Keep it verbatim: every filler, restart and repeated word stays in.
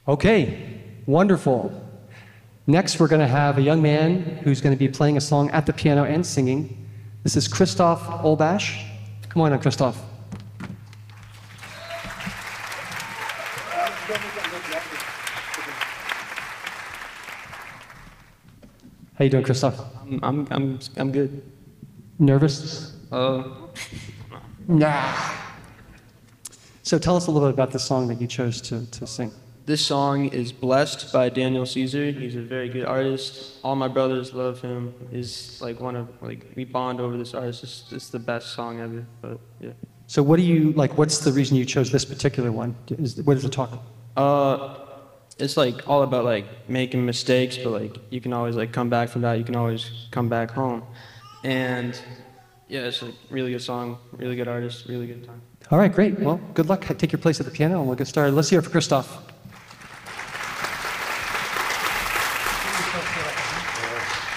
Okay, wonderful. Next, we're going to have a young man who's going to be playing a song at the piano and singing. This is Christoph Olbash. Come on, Christoph. How you doing, Christoph? I'm, I'm, I'm, I'm good. Nervous? Uh, Nah. So tell us a little bit about the song that you chose to, to sing. this song is Blessed by Daniel Caesar. He's a very good artist. All my brothers love him. He's like one of, like, we bond over this artist. It's, it's the best song ever, but yeah. So what do you, like, what's the reason you chose this particular one? Is, what is it talking? Uh, it's like all about like making mistakes, but like you can always like come back from that. You can always come back home. And yeah, it's a really good song, really good artist, really good time. All right, great. Well, good luck. Take your place at the piano and we'll get started. Let's hear it for Christoph.